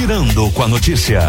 Girando com a Notícia.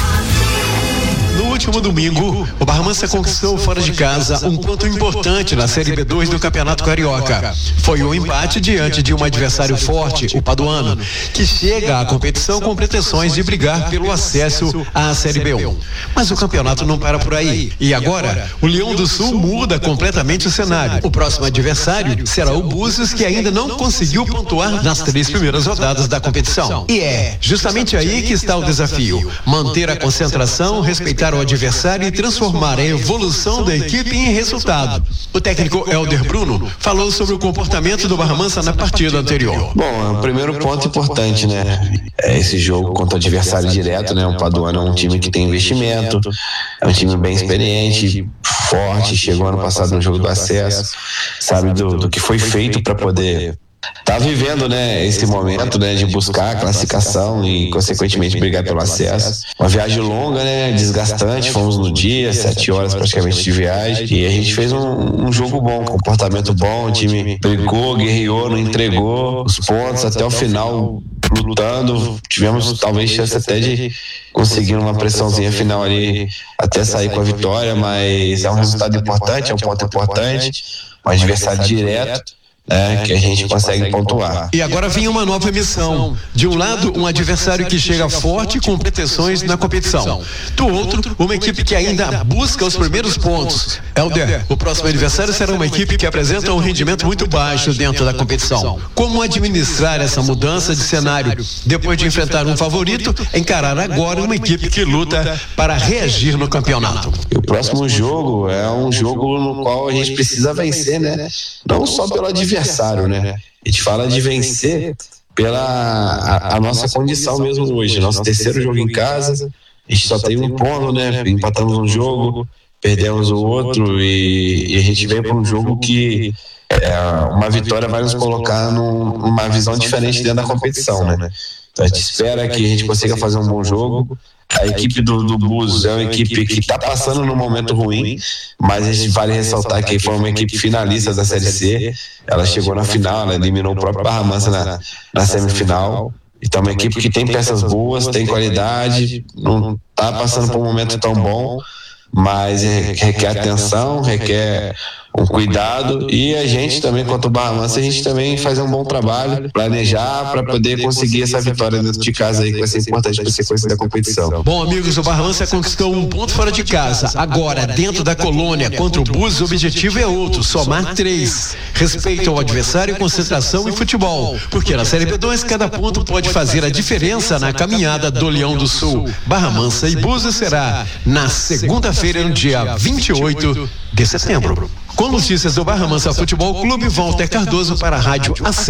No último domingo, o Barra Mansa conquistou fora de casa um ponto importante na Série B2 do Campeonato Carioca. Foi um empate diante de um adversário forte, o Paduano, que chega à competição com pretensões de brigar pelo acesso à Série B1. Mas o campeonato não para por aí. E agora, o Leão do Sul muda completamente o cenário. O próximo adversário será o Búzios, que ainda não conseguiu pontuar nas 3 primeiras rodadas da competição. E é justamente aí que está o desafio: manter a concentração, respeitar o adversário e transformar a evolução da equipe em resultado. O técnico Helder Bruno falou sobre o comportamento do Barra Mansa na partida anterior. Bom, o primeiro ponto importante, né? É esse jogo contra o adversário direto, né? O Paduano é um time que tem investimento, é um time bem experiente, forte, chegou ano passado no jogo do acesso, sabe do que foi feito para poder tá vivendo, né, esse momento, né, de buscar a classificação e consequentemente brigar pelo acesso. Uma viagem longa, né, desgastante, fomos no dia, 7 horas praticamente de viagem, e a gente fez um jogo bom, comportamento bom, o time brigou, guerreou, não entregou os pontos até o final, lutando. Tivemos talvez chance até de conseguir uma pressãozinha final ali até sair com a vitória, mas é um resultado importante, é um ponto importante, um adversário direto, que a gente consegue pontuar. E agora vem uma nova missão. De um lado, um adversário que chega forte com pretensões na competição. Do outro, uma equipe que ainda busca os primeiros pontos. Helder, o próximo adversário será uma equipe que apresenta um rendimento muito baixo dentro da competição. Como administrar essa mudança de cenário? Depois de enfrentar um favorito, encarar agora uma equipe que luta para reagir no campeonato. E o próximo jogo é um jogo no qual a gente precisa vencer, né? Não só pelo adversário, né? A gente fala de vencer pela a nossa condição mesmo hoje. Nosso terceiro jogo em casa, a gente só tem um ponto, né? Empatamos um jogo, perdemos o outro e a gente vem para um jogo que uma vitória vai nos colocar numa visão diferente dentro da competição, né? Então a gente espera que a gente consiga fazer um bom jogo. A equipe do Búzios é uma equipe que está passando num momento ruim, mas a gente vale ressaltar que foi uma equipe finalista da Série C. Ela chegou na final, ela eliminou o próprio Barra Mansa na semifinal. Então é uma equipe que tem peças boas, tem qualidade, não está passando por um momento tão bom, mas requer atenção, requer um cuidado, e a gente também, quanto o Barra Mansa, a gente também faz um bom trabalho, planejar para poder conseguir essa vitória dentro de casa aí, que vai ser importante para a sequência da competição. Bom, amigos, o Barra Mansa conquistou um ponto fora de casa. Agora, dentro da colônia, contra o Búzios, o objetivo é outro: somar 3. Respeito ao adversário, concentração e futebol, porque na Série B2 cada ponto pode fazer a diferença na caminhada do Leão do Sul. Barra Mansa e Búzios será na segunda-feira, no dia 28 de setembro. Com notícias do Barra Mansa Futebol Clube, Walter Cardoso para a Rádio AC.